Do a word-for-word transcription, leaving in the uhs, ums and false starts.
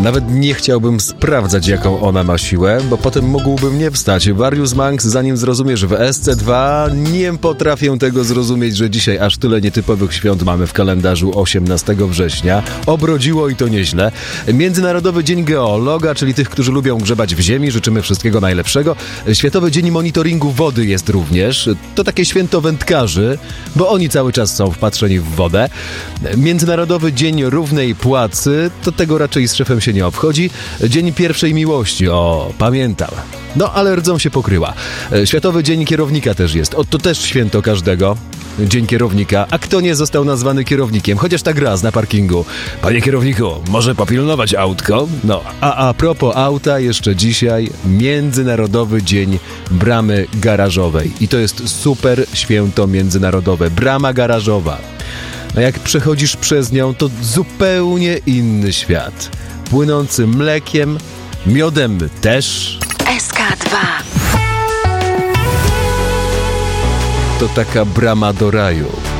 Nawet nie chciałbym sprawdzać, jaką ona ma siłę, bo potem mógłbym nie wstać. Various Monks, zanim zrozumie, że w S C dwa nie potrafię tego zrozumieć, że dzisiaj aż tyle nietypowych świąt mamy w kalendarzu osiemnastego września. Obrodziło i to nieźle. Międzynarodowy Dzień Geologa, czyli tych, którzy lubią grzebać w ziemi. Życzymy wszystkiego najlepszego. Światowy Dzień Monitoringu Wody jest również. To takie święto wędkarzy, bo oni cały czas są wpatrzeni w wodę. Międzynarodowy Dzień Równej Płacy, to tego raczej z szefem się nie obchodzi. Dzień Pierwszej Miłości, o, pamiętam. No, ale rdzą się pokryła. Światowy Dzień Kierownika też jest. O, to też święto każdego. Dzień Kierownika. A kto nie został nazwany kierownikiem? Chociaż tak raz na parkingu. Panie kierowniku, może popilnować autko? No, a a propos auta, jeszcze dzisiaj Międzynarodowy Dzień Bramy Garażowej. I to jest super święto międzynarodowe. Brama garażowa. A jak przechodzisz przez nią, to zupełnie inny świat. Płynący mlekiem, miodem też. S K dwa. To taka brama do raju.